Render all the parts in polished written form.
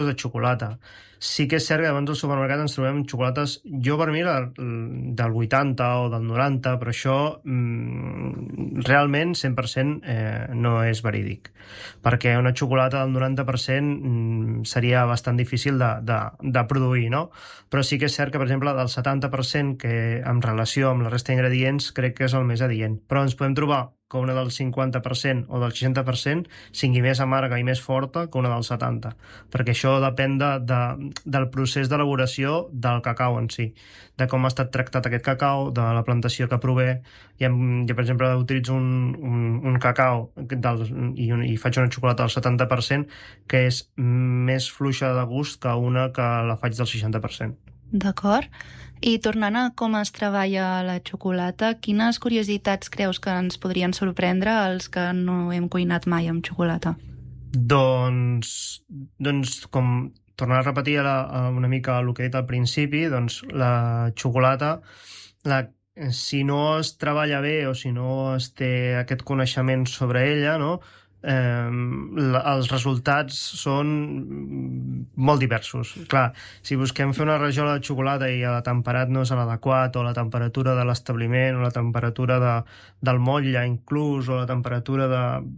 de xocolata. Sí que és cert que abans al supermercat ens trobem xocolates, jo per mi del 80 o del 90, però això realment 100% no és verídic, perquè una xocolata del 90% seria bastant difícil de produir, no? Però sí que és cert que, per exemple, del 70% que en relació amb la resta d'ingredients crec que és el més adient, però ens podem trobar que una del 50% o del 60% sigui més amarga i més forta que una del 70%, perquè això depèn del procés d'elaboració del cacau en si, de com ha estat tractat aquest cacau, de la plantació que prové. Jo, per exemple, utilitzo un cacau i faig una xocolata del 70% que és més fluixa de gust que una que la faig del 60%. D'acord. I tornant a com es treballa la xocolata, quines curiositats creus que ens podrien sorprendre els que no hem cuinat mai amb xocolata? Doncs com tornar a repetir una mica el que he dit al principi, doncs la xocolata, si no es treballa bé o si no es té aquest coneixement sobre ella, no? Els resultats són molt diversos. Clar, si busquem fer una rajola de xocolata i el temperat no és l'adequat, o la temperatura de l'establiment, o la temperatura del motlle inclús, o la temperatura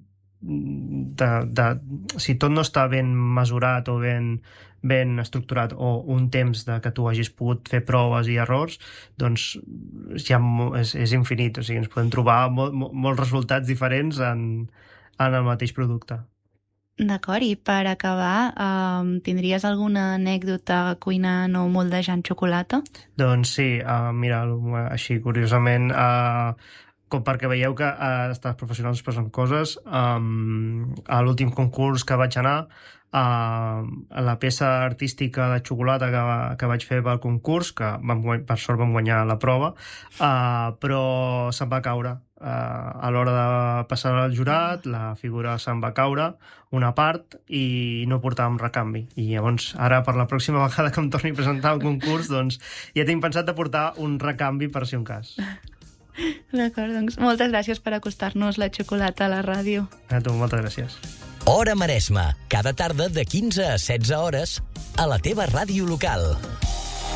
si tot no està ben mesurat o ben estructurat, o un temps que tu hagis pogut fer proves i errors, doncs ja és infinit. O sigui, ens podem trobar molts resultats diferents en el mateix producte. D'acord, i per acabar, tindries alguna anècdota cuinant o moldejant xocolata? Doncs sí, mira, així curiosament, com perquè veieu que els professionals posen coses, a l'últim concurs que vaig anar, la peça artística de xocolata que vaig fer pel concurs, que per sort vam guanyar la prova, però se'n va caure. A l'hora de passar al jurat, la figura se'n va caure una part i no portàvem recanvi. I llavors, ara, per la pròxima vegada que em torni a presentar al concurs, doncs ja tinc pensat de portar un recanvi per si un cas. D'acord, doncs moltes gràcies per acostar-nos la xocolata a la ràdio. A tu, moltes gràcies. Hora Maresme, cada tarda de 15 a 16 hores a la teva ràdio local.